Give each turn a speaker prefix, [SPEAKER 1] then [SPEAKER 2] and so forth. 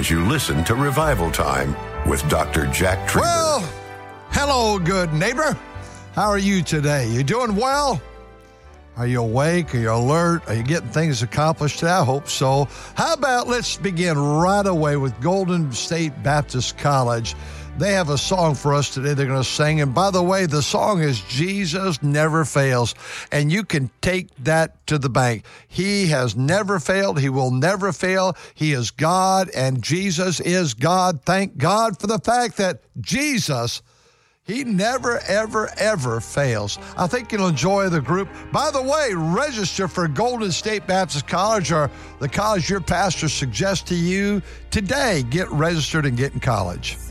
[SPEAKER 1] as you listen to Revival Time with Dr. Jack Trieber.
[SPEAKER 2] Well, hello, good neighbor. How are you today? You doing well? Are you awake? Are you alert? Are you getting things accomplished today? I hope so. How about let's begin right away with Golden State Baptist College. They have a song for us today they're going to sing. And by the way, the song is Jesus Never Fails. And you can take that to the bank. He has never failed. He will never fail. He is God and Jesus is God. Thank God for the fact that Jesus, he never, ever, ever fails. I think you'll enjoy the group. By the way, register for Golden State Baptist College or the college your pastor suggests to you today. Get registered and get in college.